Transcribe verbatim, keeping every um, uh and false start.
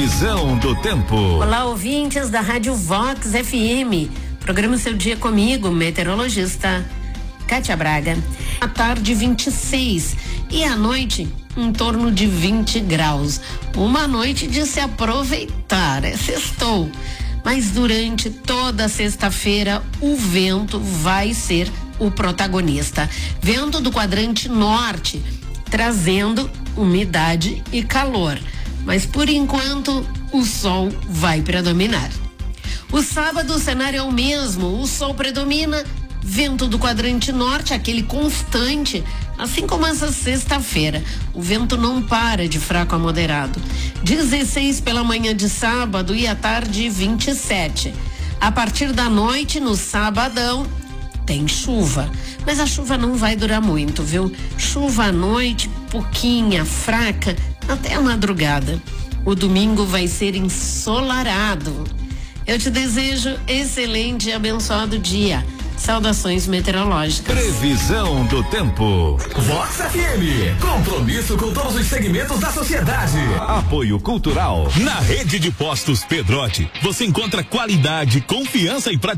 Previsão do tempo. Olá, ouvintes da Rádio Vox F M. Programa Seu Dia comigo, meteorologista Kátia Braga. À tarde vinte e seis e à noite em torno de vinte graus. Uma noite de se aproveitar, é sextou. Mas durante toda a sexta-feira o vento vai ser o protagonista. Vento do quadrante norte, trazendo umidade e calor. Mas por enquanto o sol vai predominar. O sábado o cenário é o mesmo, o sol predomina, vento do quadrante norte, aquele constante, assim como essa sexta-feira. O vento não para de fraco a moderado. dezesseis pela manhã de sábado e à tarde vinte e sete. A partir da noite, no sabadão, tem chuva, mas a chuva não vai durar muito, viu? Chuva à noite, pouquinha, fraca, até a madrugada. O domingo vai ser ensolarado. Eu te desejo excelente e abençoado dia. Saudações meteorológicas. Previsão do tempo. Vox F M, compromisso com todos os segmentos da sociedade. Apoio cultural. Na rede de postos Pedrotti, você encontra qualidade, confiança e praticidade.